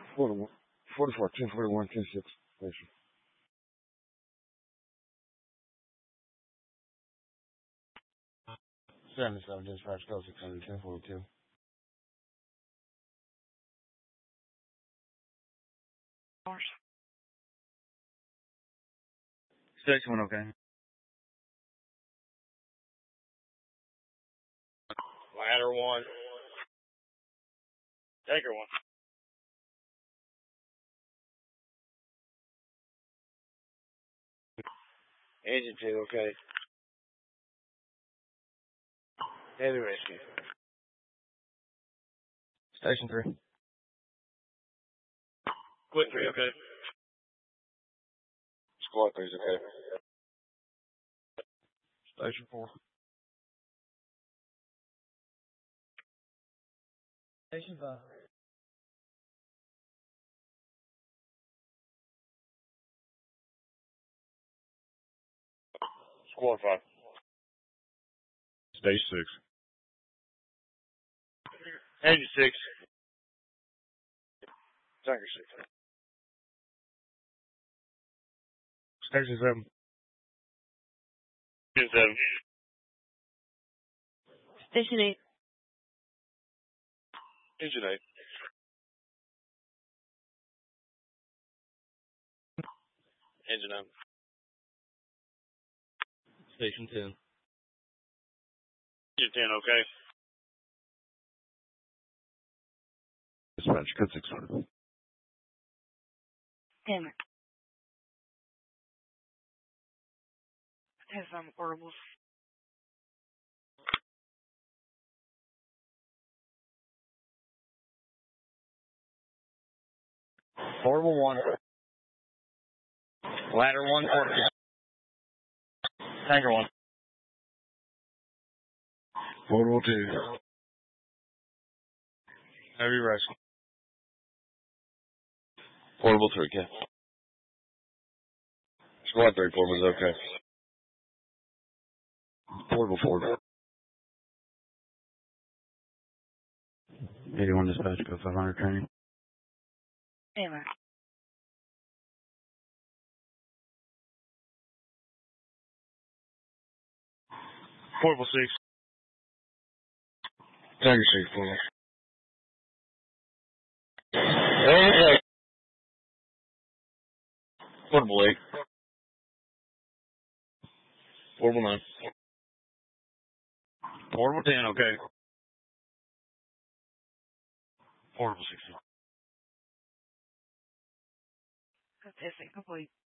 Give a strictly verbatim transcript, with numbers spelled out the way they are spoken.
forty-one, forty-four, ten forty-one, ten six. Station. seventy-seven, dispatch, go six hundred, ten forty-two. Station one, okay. Ladder one. Tanker one. Engine two, okay. Heavy rescue. Station three. Quick three, okay. Squad three's okay. Station four. Station five. Squad five. Stage six. Engine six. Tanker six. Station seven. Engine seven. Station eight. Engine eight. Engine nine. Station ten. Engine ten, okay. Dispatch, code six hundred. Hammer. Have some horrible. Portable one. Ladder one, portable. Tanker one. Portable two. Heavy rescue. Portable three, okay. Squad three, portable's okay. Portable four. eighty-one dispatch, go five hundred training. Hammer. Portable six. Tanker six, portable. Hey, Portable eight. Portable nine. Portable ten, okay. Portable six. Testing complete.